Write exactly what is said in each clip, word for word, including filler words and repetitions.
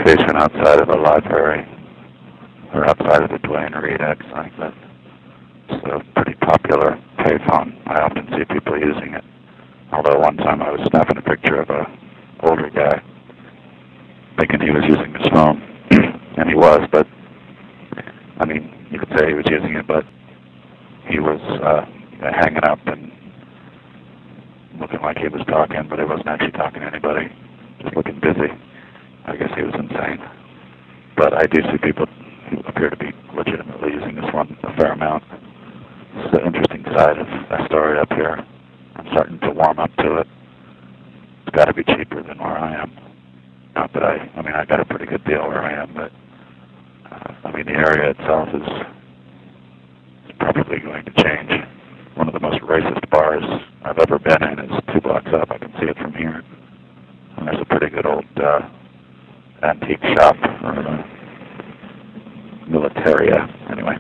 location outside of a library, or outside of the Duane Reade X. I think that's a pretty popular payphone. I often see people using it. Although one time I was snapping a picture of a older guy, thinking he was using his phone, and he was, but, I mean, you could say he was using it, but he was uh, hanging up and looking like he was talking, but he wasn't actually talking to anybody, just looking busy. I guess he was insane. But I do see people who appear to be legitimately using this one a fair amount. This is the interesting side of that story up here. I'm starting to warm up to it. It's got to be cheaper than where I am. Not that I, I mean, I got a pretty good deal where I am, but, uh, I mean, the area itself is, is probably going to change. One of the most racist bars I've ever been in is two blocks up. I can see it from here. And there's a pretty good old uh, antique shop, or uh, militaria, anyway.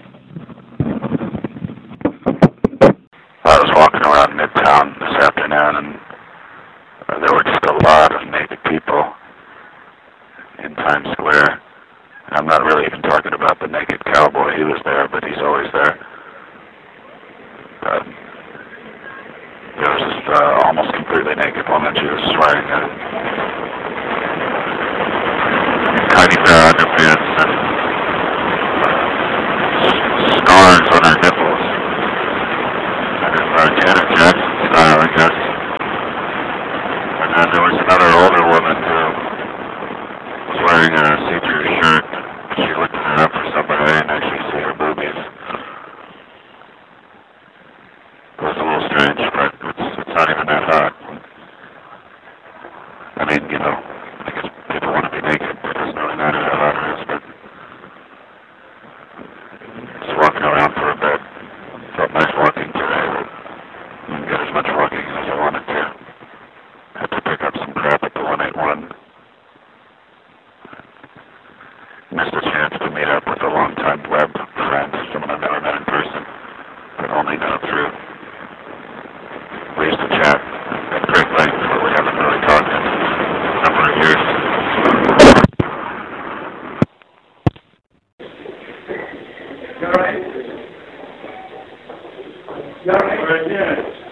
I was walking around Midtown this afternoon, and uh, there were just a lot of naked people in Times Square. And I'm not really even talking about the naked cowboy. He was there, but he's always there. Uh, there was this uh, almost completely naked woman. She was wearing a tiny pair of underpants and uh, scars on her nipples. Kind of uh, Janet Jackson style, I guess. And then there was another older woman who was wearing a see-through shirt. She looked it up for somebody. I didn't actually see her boobies. It was a little strange, but it's, it's not even that hot. I mean, you know, I guess people want to be naked. It doesn't really matter how hot it is, but just walking around for a bit. Felt nice walking today, but I didn't get as much walking as I wanted to. Had to pick up some crap at the one eighty-one. Missed a chance to meet up with a longtime web friend, someone I've never met in person, but only know through. We used to chat at great length, but we haven't really talked in a number of years. You all right? You all right? All right, yeah.